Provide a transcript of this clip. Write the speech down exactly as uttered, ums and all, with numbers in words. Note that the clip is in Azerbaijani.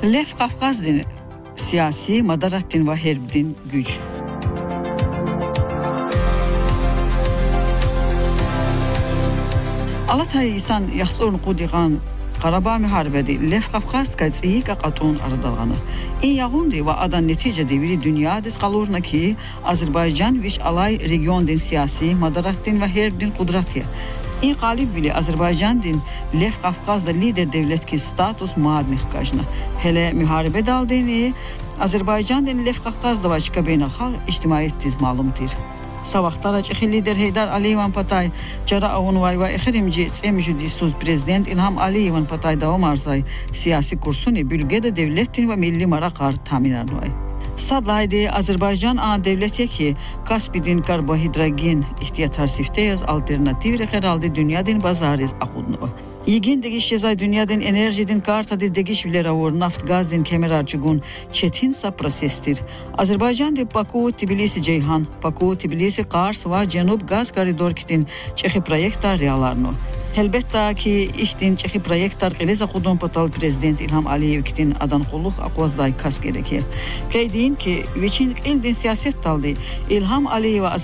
Lev Kavkazdin siyasi Madarattin ve Herbdin güc. Alatay isan yaxsorun qudiğan Qarabağ müharibedi Lev Kavkazka tsiyiqa qatun aradalğanı. İn yağundi ve adan neticede biri dünyadis qalurna ki Azerbaycan viş alay regiondin siyasi Madarattin ve Herbdin qudratiya. İn qalib bili Azerbaycan din Lev Kavkazda lider devlet ki status maad mihkajna. Hele müharibe daldeni Azerbaycan din Lev Kavkazda vaçka beynalxalq ictimaiyettiz malumdir. Savaqtara çexi lider Heydar Aliyevan Patay çara avun vay ve exirimci emju disuz prezident İlham Aliyevan Patay davam arzay siyasi kursuni bölgede devletin ve milli marakar tamin arnuvay. Sadlaydı Azerbaycan a devletiye ki Kaspidin karbohidrogen ihtiyatar sifteyaz alternativ rekeraldi dünyadin bazariz akudnu. İgin degiş yazay dünyadin enerjidin kartadı degiş vilera vor naft gazdin kemerarçıgun çetin sa prosestir. Azerbaycan de Baku, Tbilisi Ceyhan, Baku, Tbilisi Kars ve Cenub gaz koridor kitin çehi proyektar realarno. Elbette ki ihtin çehi proyektar qileza qudun patal prezident İlham Aliyev kitin adan qulluq aqvazday kas gerekir. Keydin ki viçin ildin siyaset taldi İlham Aliyev